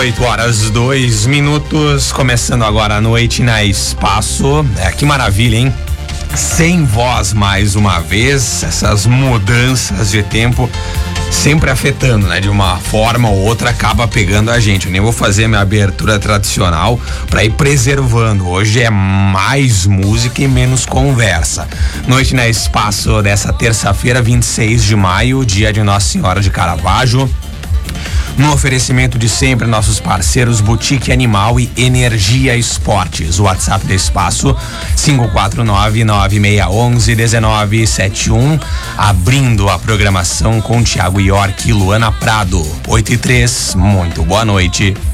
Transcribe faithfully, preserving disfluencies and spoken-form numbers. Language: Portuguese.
oito horas, dois minutos, começando agora a noite na Espaço. É, que maravilha, hein? Sem voz mais uma vez, essas mudanças de tempo sempre afetando, né? De uma forma ou outra acaba pegando a gente. Eu nem vou fazer minha abertura tradicional para ir preservando. Hoje é mais música e menos conversa. Noite na Espaço dessa terça-feira, vinte e seis de maio, dia de Nossa Senhora de Caravaggio. No oferecimento de sempre, nossos parceiros Boutique Animal e Energia Esportes. O WhatsApp do Espaço cinco quatro nove, nove seis um um, um nove sete um. Abrindo a programação com Thiago York e Luana Prado. oito e três, muito boa noite.